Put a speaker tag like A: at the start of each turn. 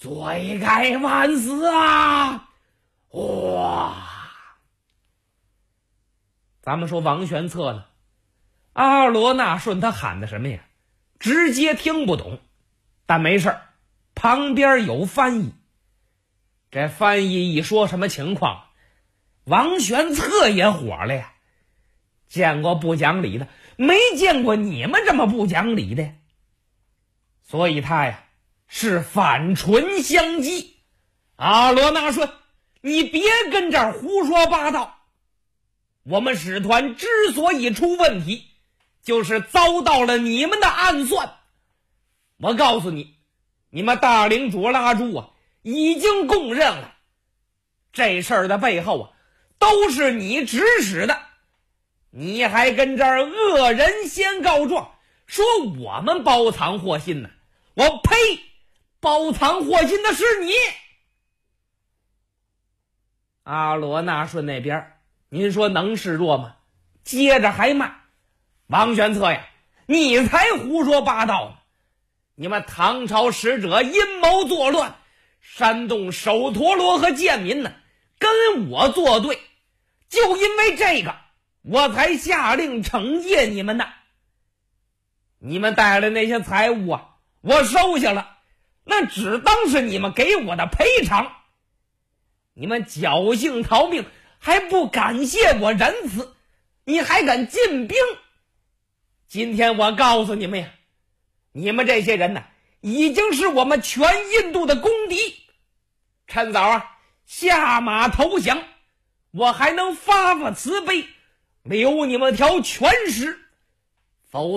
A: 罪该万死啊！哇！咱们说王玄策呢，阿罗那顺他喊的什么呀？直接听不懂，但没事，旁边有翻译。这翻译一说什么情况，王玄策也火了呀。见过不讲理的，没见过你们这么不讲理的。所以他呀是反唇相讥。阿罗那顺，你别跟这儿胡说八道。我们使团之所以出问题，就是遭到了你们的暗算。我告诉你，你们大领主拉朱啊，已经供认了，这事儿的背后啊，都是你指使的。你还跟这儿恶人先告状，说我们包藏祸心呢？我呸！包藏祸心的是你。阿罗那顺那边，您说能示弱吗？接着还骂王玄策呀，你才胡说八道呢！你们唐朝使者阴谋作乱，煽动首陀罗和贱民呢，跟我作对，就因为这个，我才下令惩戒你们的。你们带来那些财物啊，我收下了，那只当是你们给我的赔偿。你们侥幸逃命，还不感谢我仁慈，你还敢进兵？今天我告诉你们呀，你们这些人呢，已经是我们全印度的公敌。趁早啊，下马投降，我还能发发慈悲，留你们条全尸。